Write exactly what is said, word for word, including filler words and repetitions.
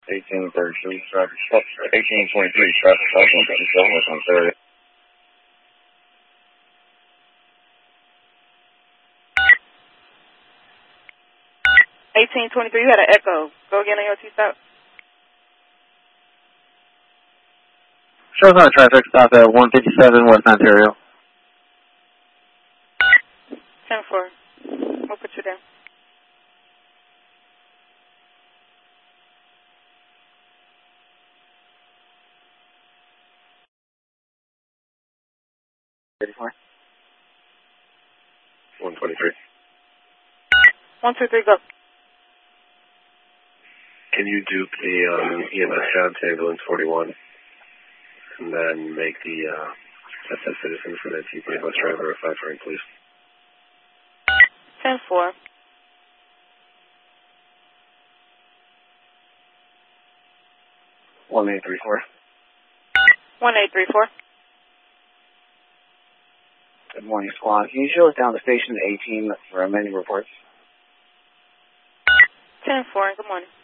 eighteen thirty-three, traffic stop. eighteen twenty-three, traffic stop on twenty-seven West on thirty. eighteen twenty-three, you had an echo. Go again on your T-stop. Shows on a traffic stop at one fifty-seven West Ontario. ten four. We'll put you down. thirty-four. one twenty-three. one two three, go. Can you dupe the um, E M S job to ambulance forty-one and then make the uh, S S citizen for the T twenty bus driver a five frame, please? ten four. one eight three four. one eight three four. Good morning, squad. Can you show us down the station eighteen for many reports? ten four, good morning.